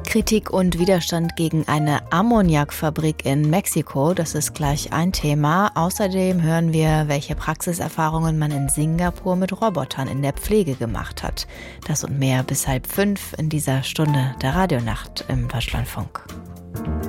Kritik und Widerstand gegen eine Ammoniakfabrik in Mexiko, das ist gleich ein Thema. Außerdem hören wir, welche Praxiserfahrungen man in Singapur mit Robotern in der Pflege gemacht hat. Das und mehr bis 4:30 in dieser Stunde der Radionacht im Deutschlandfunk.